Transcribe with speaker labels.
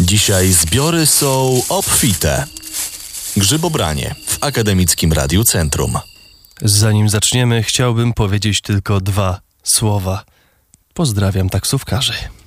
Speaker 1: Dzisiaj zbiory są obfite. Grzybobranie w Akademickim Radiu Centrum.
Speaker 2: Zanim zaczniemy, chciałbym powiedzieć tylko 2 słowa. Pozdrawiam taksówkarzy.